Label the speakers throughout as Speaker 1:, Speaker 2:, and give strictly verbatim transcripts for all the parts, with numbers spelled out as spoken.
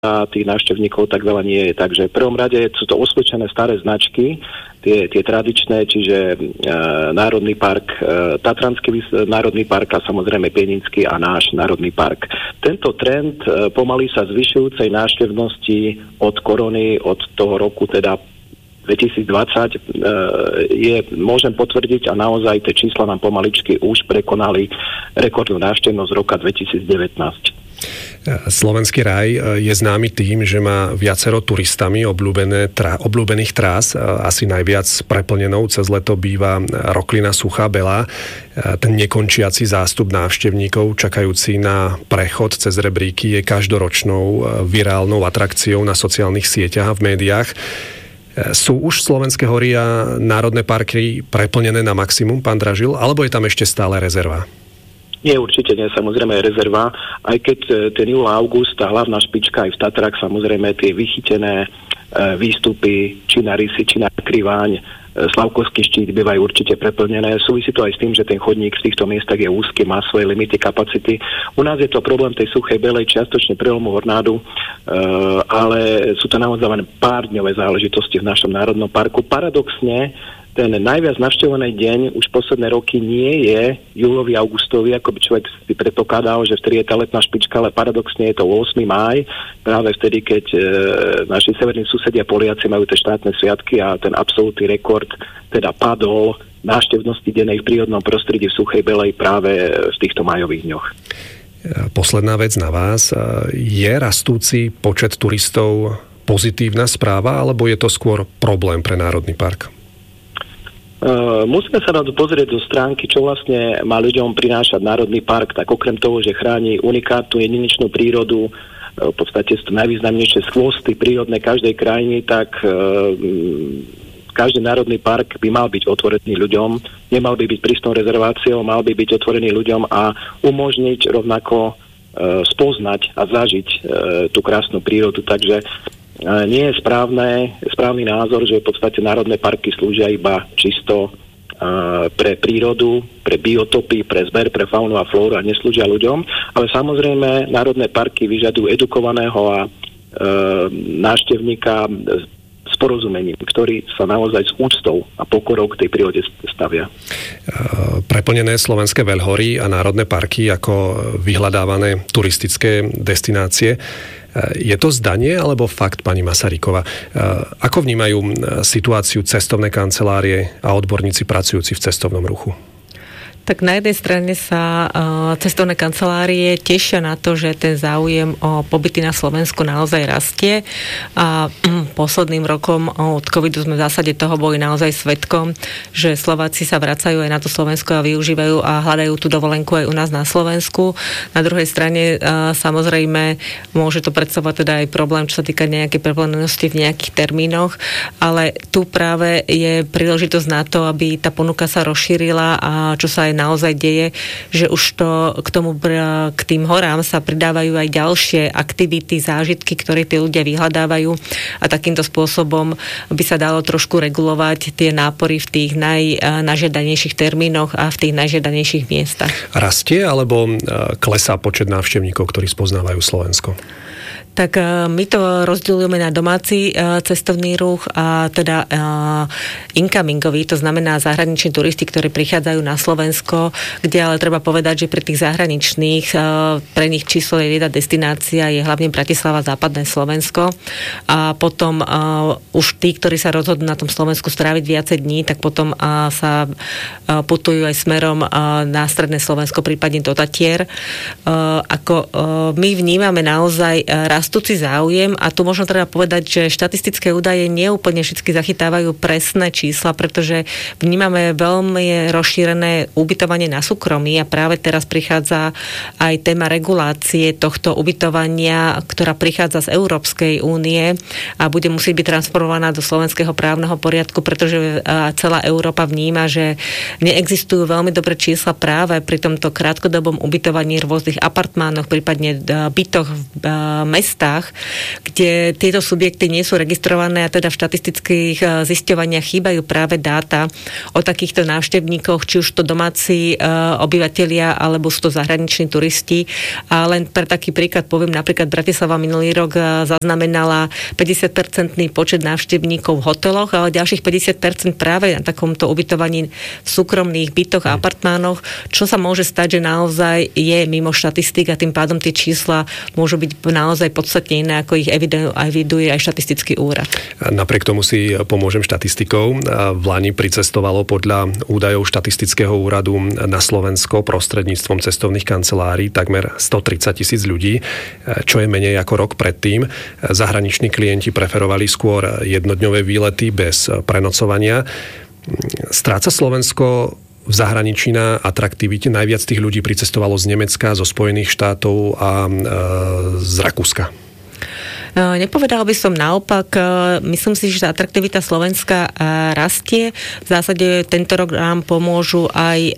Speaker 1: a tých návštevníkov tak veľa nie je. Takže v prvom rade sú to osvedčené staré značky, tie, tie tradičné, čiže e, Národný park, e, Tatranský národný park a samozrejme Pieninský a náš Národný park. Tento trend e, pomaly sa zvyšujúcej návštevnosti od korony, od toho roku teda dvetisícdvadsať e, je, môžem potvrdiť a naozaj tie čísla nám pomaličky už prekonali rekordnú návštevnosť roka dvetisícdevätnásť.
Speaker 2: Slovenský raj je známy tým, že má viacero turistami obľúbené, tra, obľúbených trás. Asi najviac preplnenou cez leto býva Roklina Suchá Belá. Ten nekončiaci zástup návštevníkov čakajúci na prechod cez rebríky je každoročnou virálnou atrakciou na sociálnych sieťach a v médiách. Sú už slovenské hory a národné parky preplnené na maximum, pán Dražil, alebo je tam ešte stále rezerva?
Speaker 1: Nie, určite nie, samozrejme je rezerva, aj keď ten júl a august, tá hlavná špička aj v Tatrách, samozrejme tie vychytené e, výstupy, či na Rysy, či na Kriváň, e, Slavkovský štít bývajú určite preplnené. Súvisí to aj s tým, že ten chodník v týchto miestach je úzky, má svoje limity kapacity. U nás je to problém tej Suchej Belej, čiastočne prelomu Hornádu, e, ale sú to naozaj len pár dňové záležitosti v našom národnom parku. Paradoxne, ten najviac navštevovaný deň už posledné roky nie je júlový, augustový, ako by človek si predpokladal, že vtedy je tá letná špička, ale paradoxne je to ôsmy máj, práve vtedy, keď e, naši severní susedia Poliaci majú tie štátne sviatky a ten absolútny rekord teda padol návštevnosti dennej v prírodnom prostredí v Suchej Belej práve v týchto májových dňoch.
Speaker 2: Posledná vec na vás. Je rastúci počet turistov pozitívna správa, alebo je to skôr problém pre Národný park?
Speaker 1: Uh, musíme sa na to pozrieť do stránky, čo vlastne má ľuďom prinášať Národný park, tak okrem toho, že chráni unikátnu jedinečnú prírodu, uh, v podstate sú to najvýznamnejšie skvosty prírodné každej krajiny, tak uh, každý Národný park by mal byť otvorený ľuďom, nemal by byť prísnou rezerváciou, mal by byť otvorený ľuďom a umožniť rovnako uh, spoznať a zažiť uh, tú krásnu prírodu, takže nie je správne, správny názor, že v podstate národné parky slúžia iba čisto uh, pre prírodu, pre biotopy, pre zber, pre faunu a flóru a neslúžia ľuďom. Ale samozrejme národné parky vyžadujú edukovaného a uh, návštevníka s porozumením, ktorý sa naozaj s úctou a pokorou k tej prírode stavia.
Speaker 2: Preplnené slovenské veľhory a národné parky ako vyhľadávané turistické destinácie. Je to zdanie alebo fakt, pani Masaryková? Ako vnímajú situáciu cestovné kancelárie a odborníci pracujúci v cestovnom ruchu?
Speaker 3: Tak na jednej strane sa uh, cestovné kancelárie tešia na to, že ten záujem o pobyty na Slovensku naozaj rastie a um, posledným rokom od covidu sme v zásade toho boli naozaj svedkom, že Slováci sa vracajú aj na to Slovensko a využívajú a hľadajú tú dovolenku aj u nás na Slovensku. Na druhej strane uh, samozrejme môže to predstavovať teda aj problém, čo sa týka nejakej preplnenosti v nejakých termínoch, ale tu práve je príležitosť na to, aby tá ponuka sa rozšírila a čo sa aj naozaj deje, že už to k tomu, k tým horám sa pridávajú aj ďalšie aktivity, zážitky, ktoré tí ľudia vyhľadávajú a takýmto spôsobom by sa dalo trošku regulovať tie nápory v tých najnažiadanejších termínoch a v tých najžiadanejších miestach. Rastie
Speaker 2: alebo klesá počet návštevníkov, ktorí spoznávajú Slovensko?
Speaker 3: Tak my to rozdeľujeme na domáci cestovný ruch a teda incomingový, to znamená zahraniční turisti, ktorí prichádzajú na Slovensko, kde ale treba povedať, že pri tých zahraničných pre nich číslo jedna destinácia je hlavne Bratislava, západné Slovensko a potom už tí, ktorí sa rozhodnú na tom Slovensku stráviť viacej dní, tak potom sa putujú aj smerom na stredné Slovensko, prípadne do Tatier. Ako my vnímame naozaj rastúci záujem a tu možno treba povedať, že štatistické údaje neúplne všetky zachytávajú presné čísla, pretože vnímame veľmi rozšírené ubytovanie na súkromí a práve teraz prichádza aj téma regulácie tohto ubytovania, ktorá prichádza z Európskej únie a bude musieť byť transformovaná do slovenského právneho poriadku, pretože celá Európa vníma, že neexistujú veľmi dobré čísla práve pri tomto krátkodobom ubytovaní v rôznych apartmánoch, prípadne bytoch v mestách mestách, kde tieto subjekty nie sú registrované a teda v štatistických zisťovaniach chýbajú práve dáta o takýchto návštevníkoch, či už to domáci obyvatelia, alebo sú to zahraniční turisti. A len pre taký príklad poviem, napríklad Bratislava minulý rok zaznamenala päťdesiat percentný počet návštevníkov v hoteloch, ale ďalších päťdesiat percent práve na takomto ubytovaní v súkromných bytoch a apartmánoch, čo sa môže stať, že naozaj je mimo štatistik a tým pádom tie čísla môžu byť naozaj podstatne iné, ako ich eviduje aj štatistický úrad.
Speaker 2: Napriek tomu si pomôžem štatistikou. V Lani pricestovalo podľa údajov štatistického úradu na Slovensko prostredníctvom cestovných kancelárií takmer stotridsať tisíc ľudí, čo je menej ako rok predtým. Zahraniční klienti preferovali skôr jednodňové výlety bez prenocovania. Stráca Slovensko v zahraničí na atraktivite? Najviac tých ľudí pricestovalo z Nemecka, zo Spojených štátov a e, z Rakúska.
Speaker 3: Nepovedala by som naopak. Myslím si, že atraktivita Slovenska rastie. V zásade tento rok nám pomôžu aj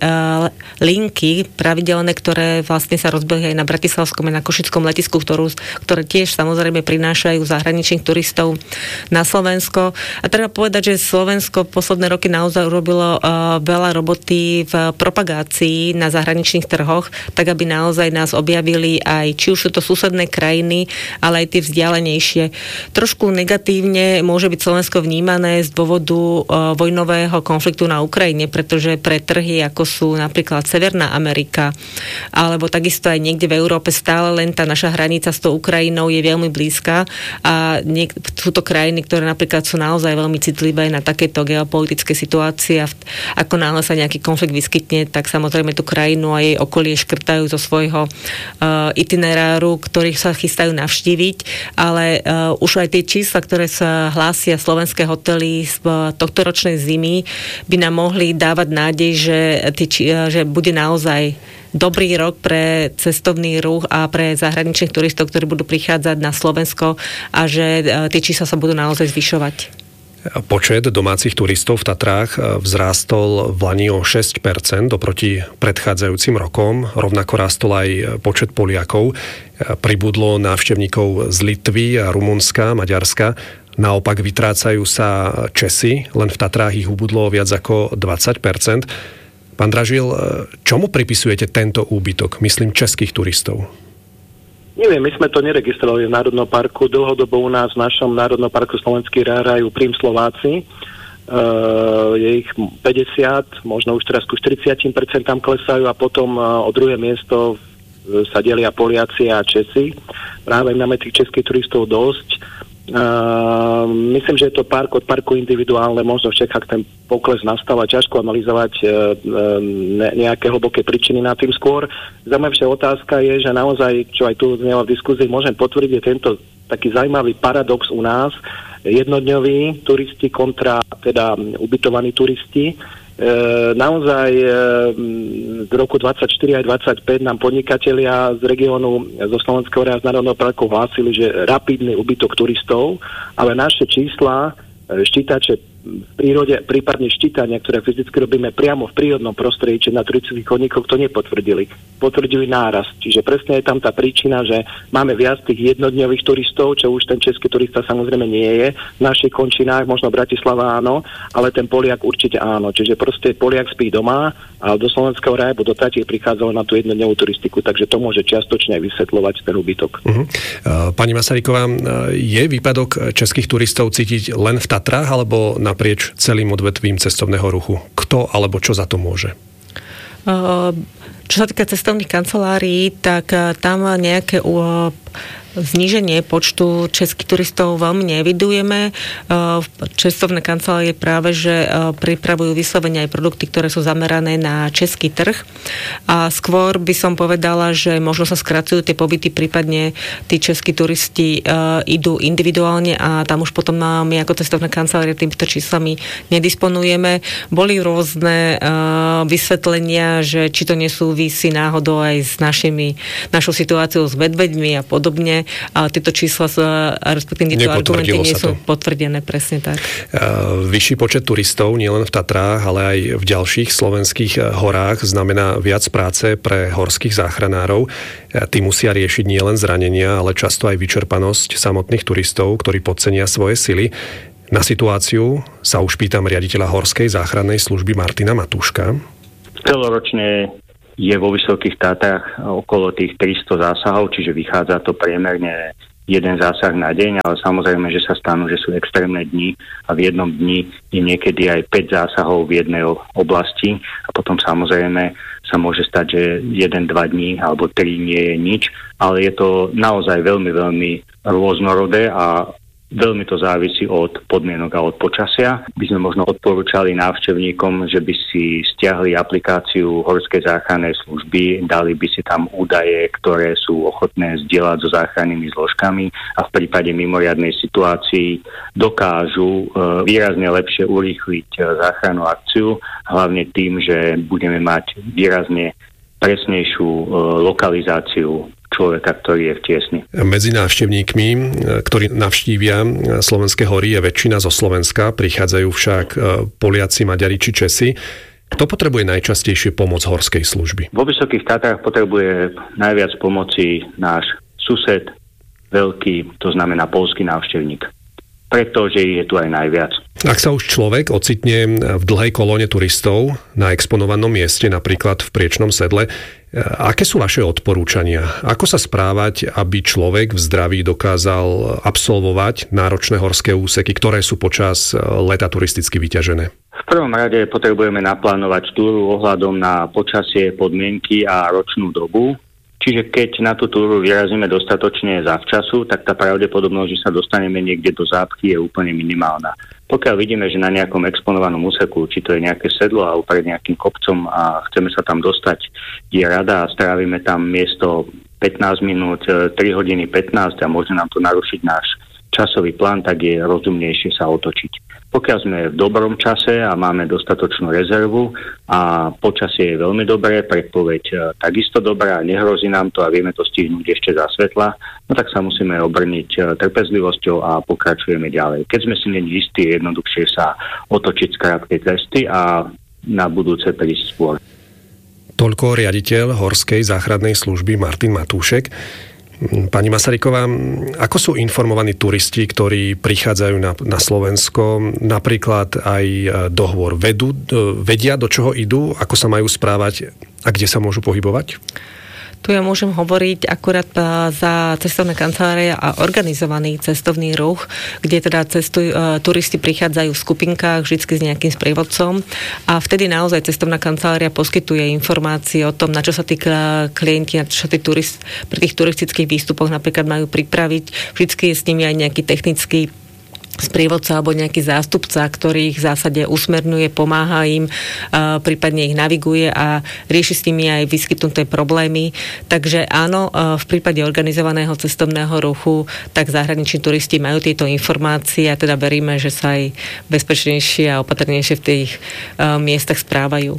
Speaker 3: linky pravidelné, ktoré vlastne sa rozbehli aj na bratislavskom a na košickom letisku, ktorú, ktoré tiež samozrejme prinášajú zahraničných turistov na Slovensko. A treba povedať, že Slovensko v posledné roky naozaj urobilo veľa roboty v propagácii na zahraničných trhoch, tak aby naozaj nás objavili aj, či už sú to susedné krajiny, ale aj tie vzdialené. Trošku negatívne môže byť Slovensko vnímané z dôvodu uh, vojnového konfliktu na Ukrajine, pretože pre trhy, ako sú napríklad Severná Amerika, alebo takisto aj niekde v Európe stále len tá naša hranica s tou Ukrajinou je veľmi blízka a niek- sú to krajiny, ktoré napríklad sú naozaj veľmi citlivé na takéto geopolitické situácie a v- ako náhle sa nejaký konflikt vyskytne, tak samozrejme tú krajinu a jej okolie škrtajú zo svojho uh, itineráru, ktorých sa chystajú navštíviť, ale ale uh, už aj tie čísla, ktoré sa hlásia slovenské hotely z uh, tohtoročnej zimy, by nám mohli dávať nádej, že, tí, uh, že bude naozaj dobrý rok pre cestovný ruch a pre zahraničných turistov, ktorí budú prichádzať na Slovensko a že uh, tie čísla sa budú naozaj zvyšovať.
Speaker 2: Počet domácich turistov v Tatrách vzrástol v Lani o šesť percent oproti predchádzajúcim rokom. Rovnako rástol aj počet Poliakov. Pribudlo návštevníkov z Litvy, Rumunska, Maďarska. Naopak vytrácajú sa Česi. Len v Tatrách ich ubudlo viac ako dvadsať percent. Pán Dražil, čomu pripisujete tento úbytok? Myslím českých turistov.
Speaker 1: Neviem, my sme to neregistrovali v Národnom parku. Dlhodobo u nás v našom Národnom parku Slovenský ráj hrajú prím Slováci. Uh, je ich päťdesiat, možno už teraz ku štyridsať percent tam klesajú a potom uh, o druhé miesto uh, sa delia Poliaci a Česi. Práve máme tých českých turistov dosť. Uh, myslím, že je to park od parku individuálne, možno v Čechách ten pokles nastáva, ťažko analyzovať uh, ne, nejaké hlboké príčiny na tým skôr. Zaujímavšia otázka je, že naozaj, čo aj tu znelo v diskuzii, môžem potvrdiť, je tento taký zaujímavý paradox u nás, jednodňoví turisti kontra teda ubytovaní turisti. E, naozaj e, z roku dvadsaťštyri aj dvadsaťpäť nám podnikatelia z regiónu zo Slovenského rája z Národného parku hlásili, že rapidný úbytok turistov, ale naše čísla ščítače v prírode, prípadne ščítania, ktoré fyzicky robíme priamo v prírodnom prostredí, či na turistických chodníkoch, to nepotvrdili. Potvrdili nárast. Čiže presne je tam tá príčina, že máme viac tých jednodňových turistov, čo už ten český turista samozrejme nie je. V našich končinách, možno Bratislava áno, ale ten Poliak určite áno. Čiže proste Poliak spí doma a do Slovenského rája, do Tatier prichádzalo na tú jednodňovú turistiku, takže to môže čiastočne vysvetľovať ten úbytok. Uh-huh.
Speaker 2: Pani Masaryková, je výpadok českých turistov cítiť len v Tatrách, alebo naprieč celým odvetvím cestovného ruchu? Kto alebo čo za to môže?
Speaker 3: Čo sa týka cestovných kancelárií, tak tam nejaké zníženie počtu českých turistov veľmi nevidujeme. Cestovné kancelárie práve, že pripravujú vyslovene aj produkty, ktoré sú zamerané na český trh. A skôr by som povedala, že možno sa skracujú tie pobyty, prípadne tí českí turisti idú individuálne a tam už potom my ako cestovné kancelárie týmito číslami nedisponujeme. Boli rôzne vysvetlenia, že či to nesúvisí náhodou aj s našimi, našou situáciou s medveďmi a podobne. a tieto čísla, respektíve tieto argumenty nie sú potvrdené, presne tak.
Speaker 2: Vyšší počet turistov nielen v Tatrách, ale aj v ďalších slovenských horách znamená viac práce pre horských záchranárov. Tí musia riešiť nielen zranenia, ale často aj vyčerpanosť samotných turistov, ktorí podcenia svoje sily. Na situáciu sa už pýtam riaditeľa Horskej záchrannej služby Martina Matúška.
Speaker 4: Celoročne je vo Vysokých Tatrách okolo tých tristo zásahov, čiže vychádza to priemerne jeden zásah na deň, ale samozrejme, že sa stanú, že sú extrémne dni a v jednom dni je niekedy aj päť zásahov v jednej oblasti a potom samozrejme sa môže stať, že jeden, dva dní alebo tri nie je nič, ale je to naozaj veľmi, veľmi rôznorodé a veľmi to závisí od podmienok a od počasia. By sme možno odporúčali návštevníkom, že by si stiahli aplikáciu Horskej záchrannej služby, dali by si tam údaje, ktoré sú ochotné zdieľať so záchrannými zložkami a v prípade mimoriadnej situácii dokážu e, výrazne lepšie urýchliť e, záchrannú akciu, hlavne tým, že budeme mať výrazne presnejšiu e, lokalizáciu človeka, ktorý je v tiesni.
Speaker 2: Medzi návštevníkmi, ktorí navštívia slovenské hory, je väčšina zo Slovenska, prichádzajú však Poliaci, Maďari či Česi. Kto potrebuje najčastejšie pomoc horskej služby?
Speaker 4: Vo Vysokých Tatrách potrebuje najviac pomoci náš sused, veľký, to znamená poľský návštevník. Pretože je tu aj najviac.
Speaker 2: Ak sa už človek ocitne v dlhej kolóne turistov na exponovanom mieste, napríklad v Priečnom sedle, aké sú vaše odporúčania? Ako sa správať, aby človek v zdraví dokázal absolvovať náročné horské úseky, ktoré sú počas leta turisticky vyťažené?
Speaker 4: V prvom rade potrebujeme naplánovať túru ohľadom na počasie, podmienky a ročnú dobu. Čiže keď na tú túru vyrazíme dostatočne zavčasu, tak tá pravdepodobnosť, že sa dostaneme niekde do zápchy, je úplne minimálna. Pokiaľ vidíme, že na nejakom exponovanom úseku, či to je nejaké sedlo alebo pred nejakým kopcom a chceme sa tam dostať, je rada a strávime tam miesto pätnásť minút, tri hodiny pätnásť a môže nám to narušiť náš časový plán, tak je rozumnejšie sa otočiť. Pokiaľ sme v dobrom čase a máme dostatočnú rezervu a počasie je veľmi dobré, predpoveď takisto dobrá, nehrozí nám to a vieme to stihnúť ešte za svetla, no tak sa musíme obrniť trpezlivosťou a pokračujeme ďalej. Keď sme si není istí, je jednoduchšie sa otočiť z krátkej cesty a na budúce prísť skôr.
Speaker 2: Toľko riaditeľ Horskej záchrannej služby Martin Matúšek. Pani Masaryková, ako sú informovaní turisti, ktorí prichádzajú na, na Slovensko, napríklad aj dohovor vedú, vedia, do čoho idú, ako sa majú správať a kde sa môžu pohybovať?
Speaker 3: Tu ja môžem hovoriť akurát za cestovné kancelárie a organizovaný cestovný ruch, kde teda cestujú, turisti prichádzajú v skupinkách, vždy s nejakým sprievodcom a vtedy naozaj cestovná kancelária poskytuje informácie o tom, na čo sa tí klienti, na čo tí turist, pri tých turistických výstupoch napríklad majú pripraviť. Vždycky je s nimi aj nejaký technický sprievodca alebo nejaký zástupca, ktorý ich v zásade usmerňuje, pomáha im, prípadne ich naviguje a rieši s nimi aj vyskytnuté problémy. Takže áno, v prípade organizovaného cestovného ruchu, tak zahraniční turisti majú tieto informácie a teda veríme, že sa aj bezpečnejšie a opatrnejšie v tých miestach správajú.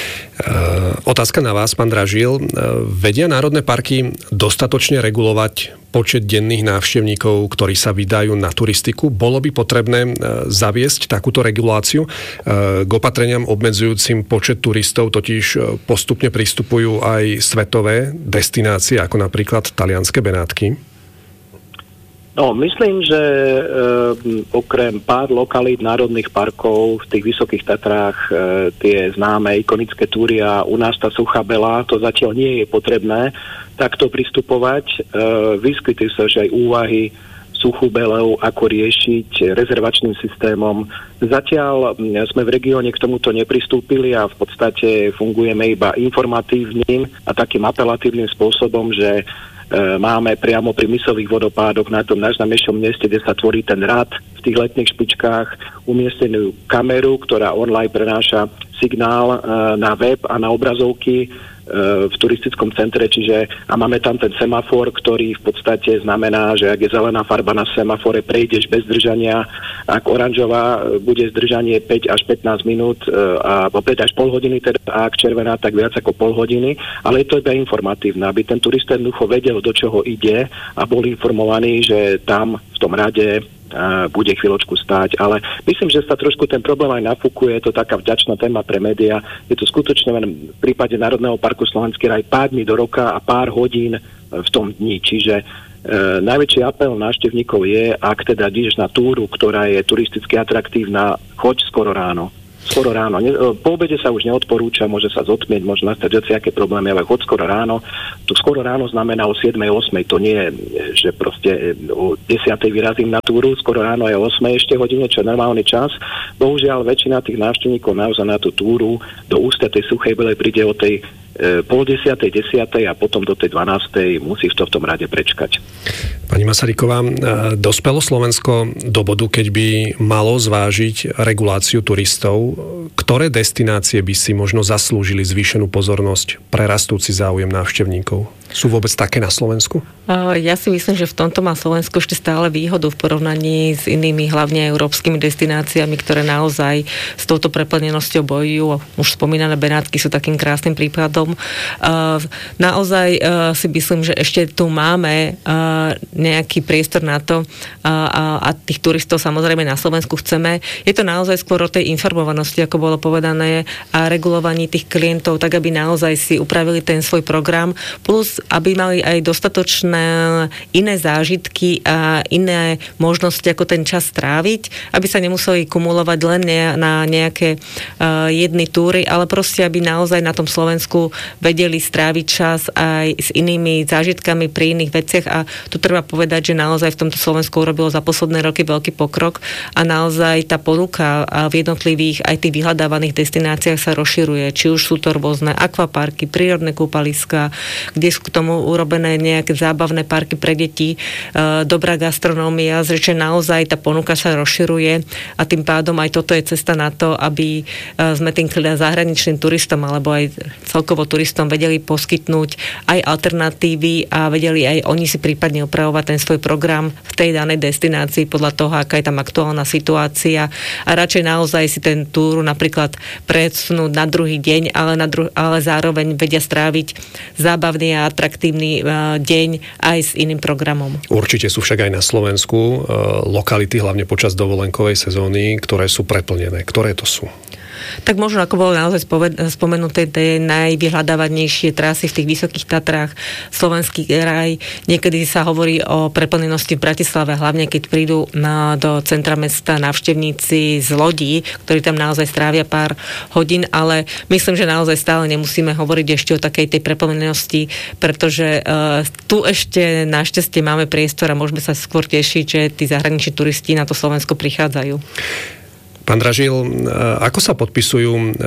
Speaker 2: Otázka na vás, pán Dražil. Vedia národné parky dostatočne regulovať počet denných návštevníkov, ktorí sa vydajú na turistiku? Bolo by potrebné zaviesť takúto reguláciu? K opatreniam obmedzujúcim počet turistov totiž postupne pristupujú aj svetové destinácie, ako napríklad talianske Benátky.
Speaker 1: No, myslím, že e, okrem pár lokalít národných parkov v tých Vysokých Tatrách e, tie známe ikonické túry a u nás tá Suchá Bela, to zatiaľ nie je potrebné takto pristupovať. E, vyskytujú sa že aj úvahy Suchú Beleu, ako riešiť rezervačným systémom. Zatiaľ sme v regióne k tomuto nepristúpili a v podstate fungujeme iba informatívnym a takým apelatívnym spôsobom, že máme priamo pri Mysových vodopádoch na tom najznámejšom mieste, kde sa tvorí ten rad v tých letných špičkách, umiestnenú kameru, ktorá online prenáša signál na web a na obrazovky v turistickom centre, čiže a máme tam ten semafor, ktorý v podstate znamená, že ak je zelená farba na semafore, prejdeš bez zdržania, ak oranžová bude zdržanie päť až pätnásť minút a päť až pol hodiny, teda, a ak červená, tak viac ako pol hodiny, ale je to iba informatívne, aby ten turista jednoducho vedel, do čoho ide a bol informovaný, že tam v tom rade bude chvíľočku stáť, ale myslím, že sa trošku ten problém aj nafúkuje, je to taká vďačná téma pre médiá. Je to skutočne v prípade Národného parku Slovenský raj pár dní do roka a pár hodín v tom dni, čiže e, najväčší apel návštevníkov je, ak teda ideš na túru, ktorá je turisticky atraktívna, choď skoro ráno. Skoro ráno. Po obede sa už neodporúča, môže sa zotmieť, môže nastať aké problémy, ale chod skoro ráno. To skoro ráno znamená o siedmej ôsmej. To nie je, že proste o desiatej vyrazím na túru, skoro ráno je o ôsmej ešte hodine, čo je normálny čas. Bohužiaľ, väčšina tých návštevníkov naozaj na tú túru do ústa tej Suchej Belej príde o tej e, pol desiatej, desiatej a potom do tej dvanástej musí to v tom rade prečkať.
Speaker 2: Pani Masaryková, dospelo Slovensko do bodu, keď by malo zvážiť reguláciu turistov? Ktoré destinácie by si možno zaslúžili zvýšenú pozornosť pre rastúci záujem návštevníkov? Sú vôbec také na Slovensku?
Speaker 3: Ja si myslím, že v tomto má Slovensko ešte stále výhodu v porovnaní s inými, hlavne európskymi destináciami, ktoré naozaj s touto preplnenosťou bojujú. Už spomínané Benátky sú takým krásnym prípadom. Naozaj si myslím, že ešte tu máme nejaký priestor na to a tých turistov samozrejme na Slovensku chceme. Je to naozaj skôr o tej informovanosti, ako bolo povedané, a regulovaní tých klientov, tak aby naozaj si upravili ten svoj program, plus aby mali aj dostatočné iné zážitky a iné možnosti, ako ten čas stráviť, aby sa nemuseli kumulovať len na nejaké uh, jedny túry, ale proste, aby naozaj na tom Slovensku vedeli stráviť čas aj s inými zážitkami pri iných veciach a tu treba povedať, že naozaj v tomto Slovensku urobilo za posledné roky veľký pokrok a naozaj tá ponuka v jednotlivých aj tých vyhľadávaných destináciách sa rozširuje. Či už sú to rôzne akvaparky, prírodné kúpaliská, kde sú k tomu urobené nejaké zábavné parky pre deti, dobrá gastronómia, zreče naozaj tá ponuka sa rozširuje a tým pádom aj toto je cesta na to, aby sme tým zahraničným turistom alebo aj celkovo turistom vedeli poskytnúť aj alternatívy a vedeli aj oni si prípadne opravovať ten svoj program v tej danej destinácii podľa toho, aká je tam aktuálna situácia a radšej naozaj si ten túru napríklad presunúť na druhý deň, ale, na dru- ale zároveň vedia stráviť zábavný a atraktívny uh, deň aj s iným programom.
Speaker 2: Určite sú však aj na Slovensku uh, lokality, hlavne počas dovolenkovej sezóny, ktoré sú preplnené. Ktoré to sú?
Speaker 3: Tak možno, ako bolo naozaj spomenuté, tie najvyhľadávanejšie trasy v tých Vysokých Tatrách, Slovenský raj. Niekedy sa hovorí o preplnenosti v Bratislave, hlavne keď prídu na, do centra mesta návštevníci z lodí, ktorí tam naozaj strávia pár hodín, ale myslím, že naozaj stále nemusíme hovoriť ešte o takej tej preplnenosti, pretože uh, tu ešte našťastie máme priestor a môžeme sa skôr tešiť, že tí zahraniční turisti na to Slovensko prichádzajú.
Speaker 2: Pán Dražil, ako sa podpisujú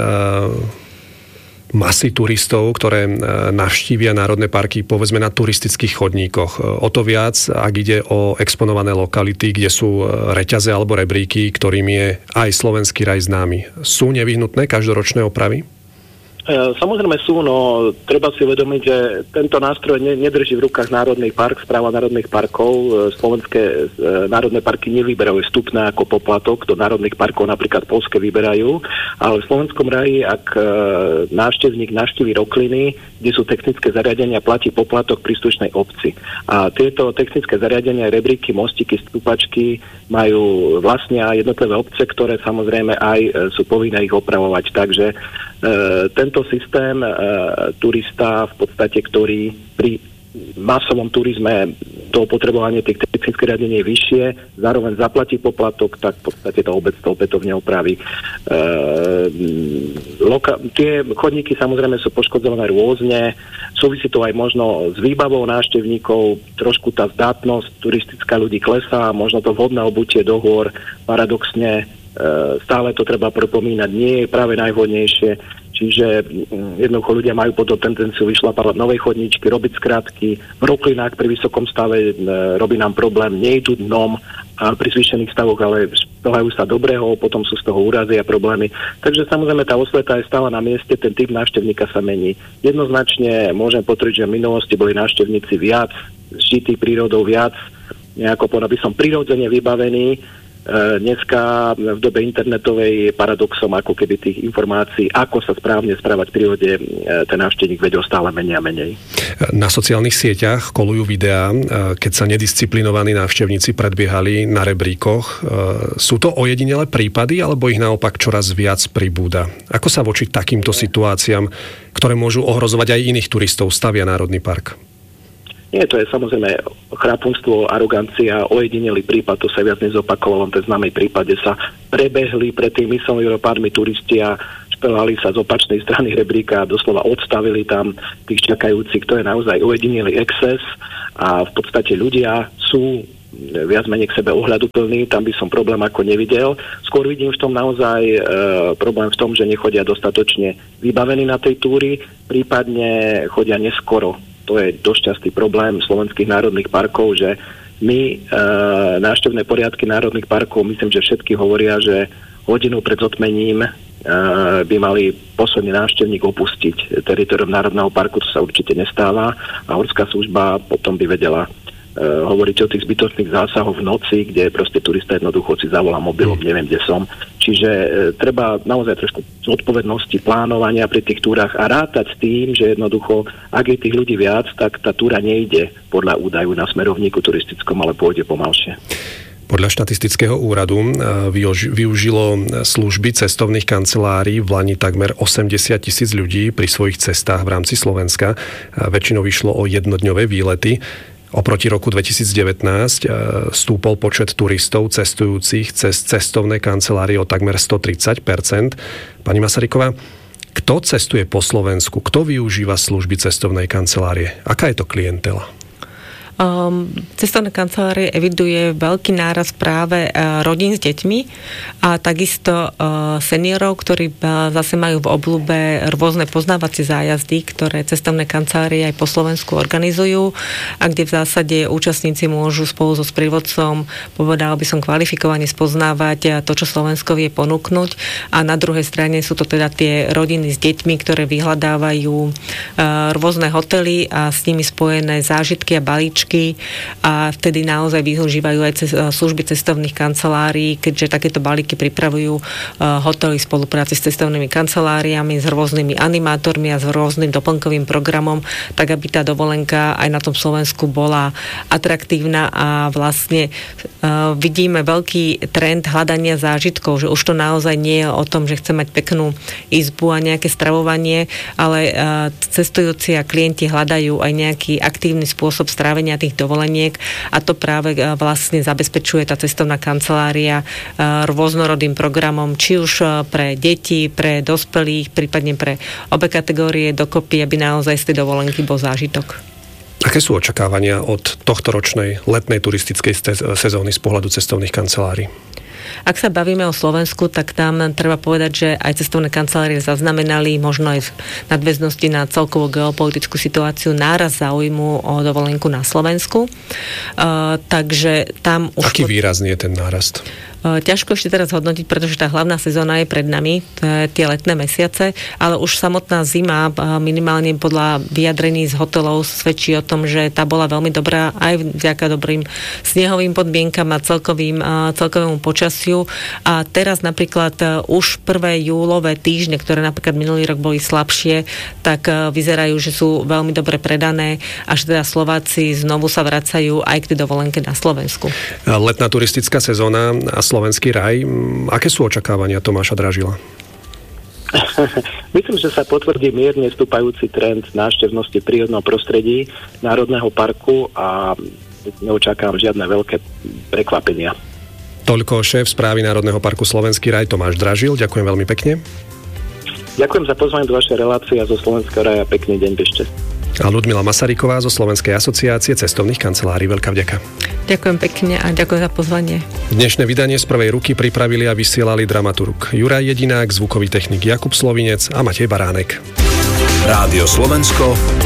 Speaker 2: masy turistov, ktoré navštívia národné parky, povedzme na turistických chodníkoch? O to viac, ak ide o exponované lokality, kde sú reťaze alebo rebríky, ktorým je aj Slovenský raj známy. Sú nevyhnutné každoročné opravy?
Speaker 1: Samozrejme sú, no treba si uvedomiť, že tento nástroj ne, nedrží v rukách Národný park, Správa národných parkov. Slovenské e, národné parky nevyberajú vstupné ako poplatok, do národných parkov napríklad poľské vyberajú, ale v Slovenskom raji, ak e, návštevník navštíví Rokliny, kde sú technické zariadenia, platí poplatok príslušnej obci. A tieto technické zariadenia, rebríky, mostiky, stúpačky majú vlastnia jednotlivé obce, ktoré samozrejme aj e, sú povinné ich opravovať. Takže e, tento systém e, turista v podstate, ktorý pri masovom turizme to potrebovanie tých technických riadení je vyššie, zároveň zaplatí poplatok, tak v podstate to obec to opätovne opraví. E, loka- tie chodníky samozrejme sú poškodzované rôzne, súvisí to aj možno s výbavou návštevníkov, trošku tá zdatnosť turistická ľudí klesá, možno to vhodné obutie do hôr, paradoxne, e, stále to treba pripomínať, nie je práve najvhodnejšie. Čiže jednoducho ľudia majú potom tendenciu vyšlapávať nové chodníčky, robiť skratky. V Roklinách pri vysokom stave e, robí nám problém, nejdu dnom a pri zvýšených stavoch, ale šplhajú sa dobrého, potom sú z toho úrazy a problémy. Takže samozrejme tá osveta je stále na mieste, ten typ návštevníka sa mení. Jednoznačne môžem potvrdiť, že v minulosti boli návštevníci viac, žití prírodou viac, nejako povedal by som prirodzene vybavený. Dneska v dobe internetovej je paradoxom ako keby tých informácií, ako sa správne správať v prírode, ten návštevník vedel stále menej a menej.
Speaker 2: Na sociálnych sieťach kolujú videá, keď sa nedisciplinovaní návštevníci predbiehali na rebríkoch. Sú to ojedinelé prípady, alebo ich naopak čoraz viac pribúda? Ako sa voči takýmto situáciám, ktoré môžu ohrozovať aj iných turistov, stavia Národný park?
Speaker 1: Nie, to je samozrejme chrapunstvo, arogancia, ojedinelý prípad, to sa viac nezopakovalo, ten známy prípad, kde sa prebehli pred tými myslených pármi turisti a špelhali sa z opačnej strany rebríka a doslova odstavili tam tých čakajúcich. To je naozaj ojedinelý exces a v podstate ľudia sú viac menej k sebe ohľaduplný, tam by som problém ako nevidel. Skôr vidím v tom naozaj e, problém v tom, že nechodia dostatočne vybavení na tej túry, prípadne chodia neskoro. To je dosť častý problém slovenských národných parkov, že my e, návštevné poriadky národných parkov, myslím, že všetky hovoria, že hodinu pred zotmením e, by mali posledný návštevník opustiť teritorium národného parku, to sa určite nestáva a horská služba potom by vedela hovoriť o tých zbytočných zásahoch v noci, kde proste turista jednoducho si zavolá mobilom, neviem, kde som. Čiže e, treba naozaj trošku zodpovednosti, plánovania pri tých túrach a rátať s tým, že jednoducho, ak je tých ľudí viac, tak tá túra nejde podľa údaju na smerovníku turistickom, ale pôjde pomalšie.
Speaker 2: Podľa štatistického úradu využilo služby cestovných kancelárií v Lani takmer osemdesiat tisíc ľudí pri svojich cestách v rámci Slovenska. Väčšinou išlo o jednodňové výlety. Oproti roku dvetisícdevätnásť stúpol počet turistov cestujúcich cez cestovné kancelárie o takmer stotridsať percent. Pani Masaryková, kto cestuje po Slovensku? Kto využíva služby cestovnej kancelárie? Aká je to klientela?
Speaker 3: Um, cestovné kancelárie eviduje veľký náraz práve uh, rodín s deťmi a takisto uh, seniorov, ktorí uh, zase majú v obľúbe rôzne poznávacie zájazdy, ktoré cestovné kancelárie aj po Slovensku organizujú a kde v zásade účastníci môžu spolu so sprievodcom, povedal by som, kvalifikovane spoznávať to, čo Slovensko vie ponúknuť a na druhej strane sú to teda tie rodiny s deťmi, ktoré vyhľadávajú uh, rôzne hotely a s nimi spojené zážitky a balíčky a vtedy naozaj využívajú aj cez, služby cestovných kancelárií, keďže takéto balíky pripravujú uh, hotely v spolupráci s cestovnými kanceláriami, s rôznymi animátormi a s rôznym doplnkovým programom, tak aby tá dovolenka aj na tom Slovensku bola atraktívna a vlastne uh, vidíme veľký trend hľadania zážitkov, že už to naozaj nie je o tom, že chce mať peknú izbu a nejaké stravovanie, ale uh, cestujúci a klienti hľadajú aj nejaký aktívny spôsob strávenia tých dovoleniek a to práve vlastne zabezpečuje tá cestovná kancelária rôznorodým programom, či už pre deti, pre dospelých, prípadne pre obe kategórie dokopy, aby naozaj z tej dovolenky bol zážitok.
Speaker 2: Aké sú očakávania od tohtoročnej letnej turistickej sezóny z pohľadu cestovných kancelárií?
Speaker 3: Ak sa bavíme o Slovensku, tak tam treba povedať, že aj cestovné kancelárie zaznamenali možno aj v nadväznosti na celkovú geopolitickú situáciu náraz záujmu o dovolenku na Slovensku. Uh, takže tam už...
Speaker 2: Aký výrazný je ten nárast?
Speaker 3: Ťažko ešte teraz hodnotiť, pretože tá hlavná sezóna je pred nami, tie letné mesiace, ale už samotná zima minimálne podľa vyjadrení z hotelov svedčí o tom, že tá bola veľmi dobrá aj vďaka dobrým snehovým podmienkam a celkovým, celkovému počasiu. A teraz napríklad už prvé júlové týždne, ktoré napríklad minulý rok boli slabšie, tak vyzerajú, že sú veľmi dobre predané, až teda Slováci znovu sa vracajú aj k tej dovolenke na Slovensku.
Speaker 2: Letná turistická sezóna a Slovenský raj. Aké sú očakávania Tomáša Dražila?
Speaker 1: Myslím, že sa potvrdí mierne stúpajúci trend návštevnosti v prírodnom prostredí Národného parku a neočakávam žiadne veľké prekvapenia.
Speaker 2: Toľko šéf správy Národného parku Slovenský raj Tomáš Dražil. Ďakujem veľmi pekne.
Speaker 1: Ďakujem za pozvanie do vašej relácie a zo Slovenského raja. Pekný deň, bežte.
Speaker 2: A Ľudmila Masaryková zo Slovenskej asociácie cestovných kancelárií. Veľká vďaka.
Speaker 3: Ďakujem pekne a ďakujem za pozvanie.
Speaker 2: Dnešné vydanie z prvej ruky pripravili a vysielali dramaturg Juraj Jedinák, zvukový technik Jakub Slovinec a Matej Baránek.
Speaker 5: Rádio Slovensko